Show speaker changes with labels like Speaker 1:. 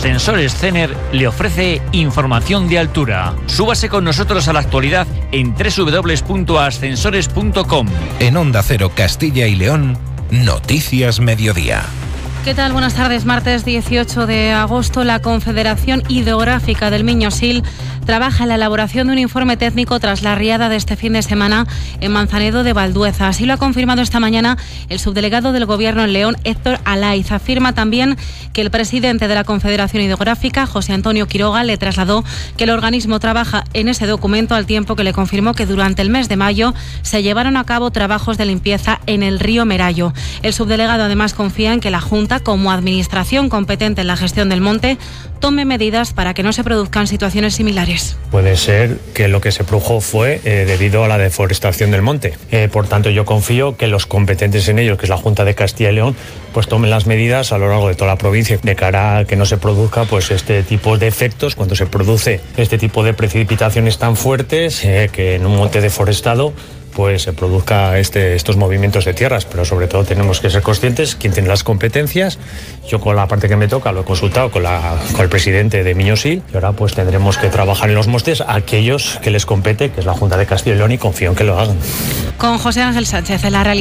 Speaker 1: Ascensores Cener le ofrece información de altura. Súbase con nosotros a la actualidad en www.ascensores.com.
Speaker 2: En Onda Cero Castilla y León, Noticias Mediodía.
Speaker 3: ¿Qué tal? Buenas tardes. Martes 18 de agosto, la Confederación Hidrográfica del Miño-Sil trabaja en la elaboración de un informe técnico tras la riada de este fin de semana en Manzanedo de Valdueza. Así lo ha confirmado esta mañana el subdelegado del Gobierno en León, Héctor Alaiz. Afirma también que el presidente de la Confederación Hidrográfica, José Antonio Quiroga, le trasladó que el organismo trabaja en ese documento, al tiempo que le confirmó que durante el mes de mayo se llevaron a cabo trabajos de limpieza en el río Merayo. El subdelegado además confía en que la Junta, como administración competente en la gestión del monte, tome medidas para que no se produzcan situaciones similares.
Speaker 4: Puede ser que lo que se produjo fue debido a la deforestación del monte. Por tanto, yo confío que los competentes en ello, que es la Junta de Castilla y León, pues tomen las medidas a lo largo de toda la provincia de cara a que no se produzca pues este tipo de efectos cuando se produce este tipo de precipitaciones tan fuertes, que en un monte deforestado pues se produzca estos movimientos de tierras. Pero sobre todo tenemos que ser conscientes quién tiene las competencias. Yo, con la parte que me toca, lo he consultado con el presidente de Miño-Sil, y ahora pues tendremos que trabajar en los montes a aquellos que les compete, que es la Junta de Castilla y León, y confío en que lo hagan.
Speaker 3: Con José Ángel Sánchez en la realidad.